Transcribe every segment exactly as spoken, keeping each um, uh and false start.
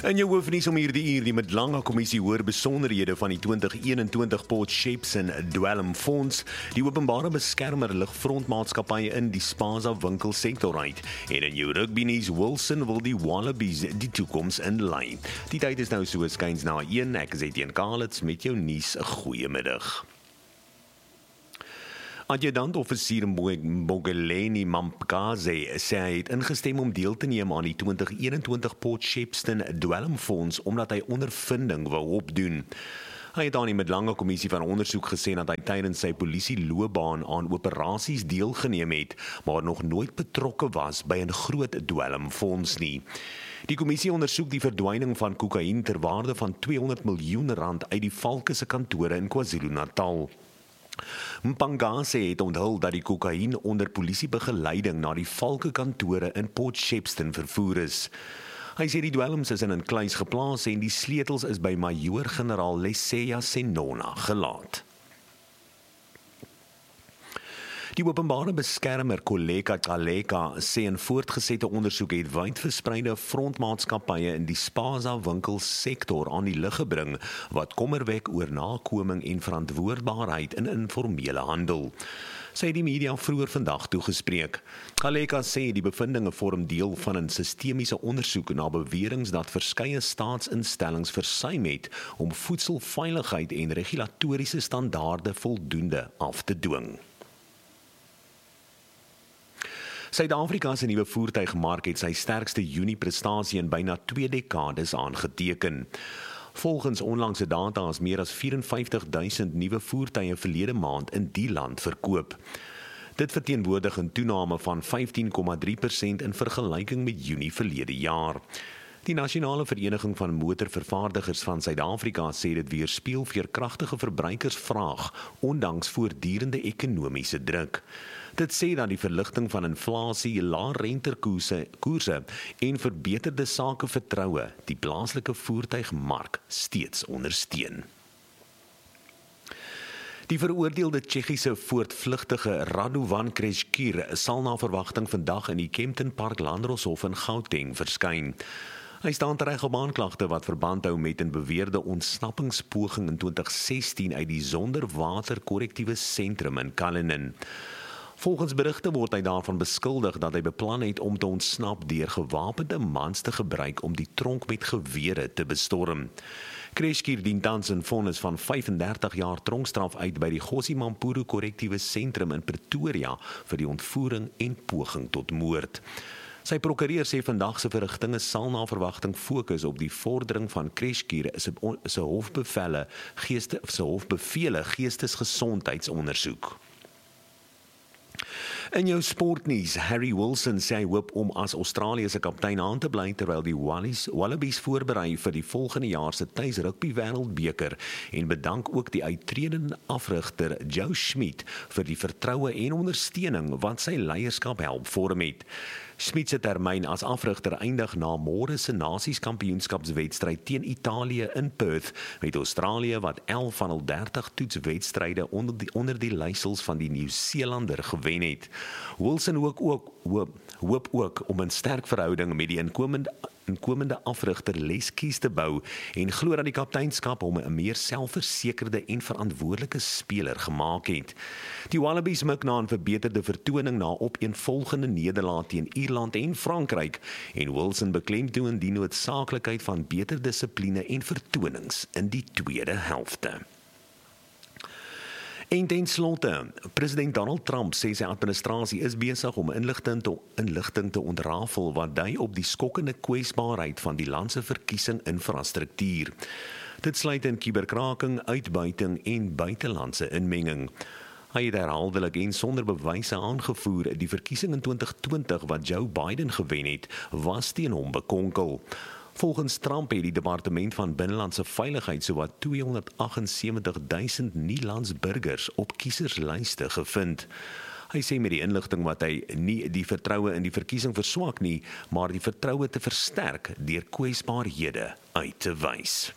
In jou hoofnuus om hierdie uur, die Middellange Kommissie hoor besonderhede van die twintig eenentwintig Port Shepstone Dwelmfonds, die openbare beskermer lugfrontmaatskappye in die spaza winkelsektor uit. En in jou rugbynuus, Wilson wil die Wallabies die toekoms inlei. Die tyd is nou so skuins na een, ek is Etienne Kalitz met jou nuus, 'n goeie middag. Adjutant-offisier Mbogeleni Mampkaze sê hy het ingestem om deel te neem aan die twintig eenentwintig Port Shepstone Dwelmfonds omdat hy ondervinding wou opdoen. Hy het aan die Middellange Kommissie van ondersoek gesê dat hy tydens sy polisieloopbaan aan operasies deelgeneem het, maar nog nooit betrokke was by 'n groot dwelmfonds nie. Die kommissie ondersoek die verdwyning van kokain ter waarde van tweehonderd miljoen rand uit die Valke se kantore in KwaZulu-Natal. Mpangase het onthul dat die kokain onder polisiebegeleiding na die Valke kantore in Port Shepstone vervoer is. Hy sê die dwelms is in 'n kluis geplaas en die sleutels is by Majoor-generaal Leseya Senona gelaat. Die openbare beskermer Koleka Kaleka sê 'n voortgesette ondersoek het wydverspreide frontmaatskappye in die spaza winkelsektor aan die lig gebring wat kommer wek oor nakoming en verantwoordbaarheid in informele handel. Sy het die media vroeër vandag toegespreek. Kaleka sê die bevindinge vorm deel van 'n sistemiese ondersoek na beweringe dat verskeie staatsinstellings versuim het om voedselveiligheid en regulatoriese standaarde voldoende af te dwing. Suid-Afrika se nuwe voertuigmark het sy sterkste Junie-prestasie in byna twee dekades aangeteken. Volgens onlangse data is meer as vyf en vyftig duisend nuwe voertuie verlede maand in die land verkoop. Dit verteenwoordig 'n toename van vyftien komma drie persent in vergelyking met Junie verlede jaar. Die Nasionale Vereniging van Motorvervaardigers van Suid-Afrika sê dit weerspieël veerkragtige verbruikersvraag ondanks voortdurende ekonomiese druk. Dit sê dat die verligting van inflasie, lae rentekoerse koerse en verbeterde sakevertroue die plaaslike voertuigmark steeds ondersteun. Die veroordeelde Tsjechiese voortvlugtige Radovan Krejcir sal na verwagting vandag in die Kempton Park Landdroshof in Gauteng verskyn. Hy staan tereg op aanklagte wat verband hou met 'n beweerde ontsnappingspoging in twintig sestien uit die Sonderwater Korrektiewe Sentrum in Cullinan. Volgens berigte word hy daarvan beskuldig dat hy beplan het om te ontsnap deur gewapende mans te gebruik om die tronk met gewere te bestorm. Krejcir dien tans 'n vonnis van vyf en dertig jaar tronkstraf uit by die Gossie-Mampuru Korrektiewe Sentrum in Pretoria vir die ontvoering en poging tot moord. Sy prokureur sê vandag se verrigtinge sal na verwagting fokus op die vordering van Krejcir se hofbevele geeste se hofbevele geestesgesondheidsondersoek. In jou sportnuus, Harry Wilson sê hy hoop om as Australië se kaptein aan te bly terwyl die Wallis, Wallabies voorberei vir die volgende jaar se tuis rugby wêreldbeker en bedank ook die uittredende afrigter Joe Schmidt vir die vertroue en ondersteuning wat sy leierskap help vorm het. Schmidt se termyn as afrigter eindig na môre se Nasies-kampioenskapswedstryd teen Italië in Perth met Australië wat elf van hul dertig toetswedstryde onder die onder die leiersels van die Nieu-Seelander gewen het. Wilson hoop ook hoop, hoop ook om 'n sterk verhouding met die inkomende inkomende afrigter Les Kies te bou en glo dat die kapteinskap hom 'n meer selfversekerde en verantwoordelike speler gemaak het. Die Wallabies mik na 'n verbeterde vertoning na opeenvolgende nederlae teen Ierland en Frankryk en Wilson beklemtoon die noodsaaklikheid van beter dissipline en vertonings in die tweede helfte. En ten slotte, president Donald Trump sê sy administrasie is besig om inligting te, inligting te ontrafel wat dui op die skokkende kwesbaarheid van die land se verkiesing-infrastruktuur. Dit sluit in kuberkraking, uitbuiting en buitelandse inmenging. Hy het herhaaldelik en sonder bewyse aangevoer die verkiesing in twintig twintig wat Joe Biden gewen het, was teen hom bekonkel. Volgens Trump het die Departement van Binnelandse Veiligheid sowat tweehonderdagsewentig duisend nie-landsburgers op kieserslyste gevind. Hy sê met die inligting wat hy nie die vertroue in die verkiesing verswak nie, maar die vertroue te versterk deur kwesbaarhede uit te wys.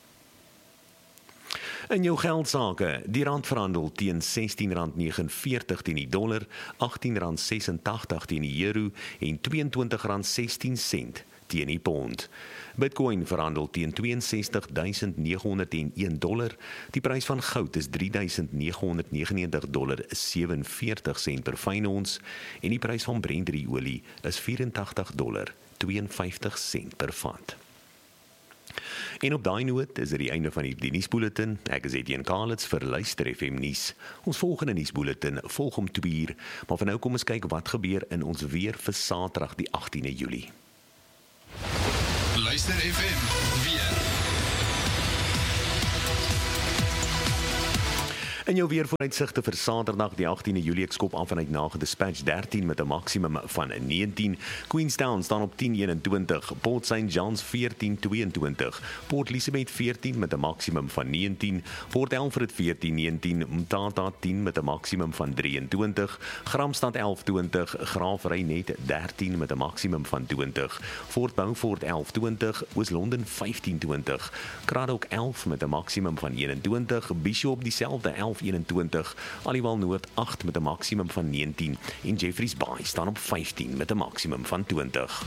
In jou geldsaake, die rand verhandel teen sestien rand negenenveertig teen die dollar, agttien rand sesentagtig teen die euro en tweeëntwintig rand sestien sent teen die pond. Bitcoin verhandel teen twee ses duisend nege honderd en een dollar. Die prys van goud is drie duisend nege honderd negenennegentig dollar sewenveertig sent per fyn ons en die prys van Brent olie is vyf agt dollar tweeënvyftig sent per vat. En op daai noot is dit die einde van die nuusbulletin. Ek is Etienne Kalitz vir Luister F M nuus. Ons volgende nuusbulletin volg om twee uur, maar vir nou kom ons kyk wat gebeur in ons weer vir Saterdag die agtiende Julie. Luister F M weer. In jou weervooruitsigte vir Saterdag die agtiende Julie, ek skop af vanuit Nagedispatch dertien met 'n maksimum van negentien. Queenstown staan op tien eenentwintig, Port Saint John's veertien tweeëntwintig, Port Elizabeth veertien met 'n maksimum van negentien, Port Alfred veertien negentien, Mthatha tien met 'n maksimum van drieëntwintig, Gramstad elf twintig, Graafrenet dertien met 'n maksimum van twintig, Fort Beaufort elf twintig, Oos-London vyftien twintig, Cradock elf met 'n maksimum van eenentwintig, Bishop dieselfde elf eenentwintig, Aliwal Noord agt met 'n maksimum van negentien en Jeffreys Bay staan op vyftien met 'n maksimum van twintig.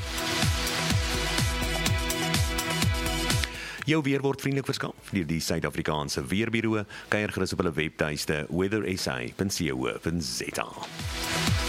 Jou weer word vriendelik verskaf deur die Suid-Afrikaanse Weerbureau. Kyk gerus op hulle webtuiste weather s a punt co punt za.